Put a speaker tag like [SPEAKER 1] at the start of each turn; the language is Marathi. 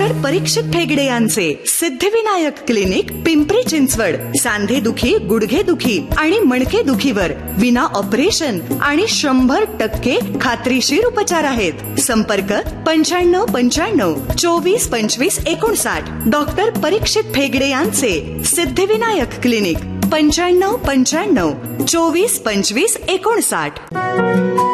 [SPEAKER 1] डॉक्टर परीक्षित फेगडे यांचे सिद्धिविनायक क्लिनिक, पिंपरी चिंचवड. सांधेदुखी, गुडघेदुखी आणि मणकेदुखीवर विना ऑपरेशन आणि 100% खात्रीशीर उपचार आहेत. संपर्क 9595 24 25 59. डॉक्टर परीक्षित फेगडे यांचे सिद्धिविनायक क्लिनिक, 9595 24 25 59.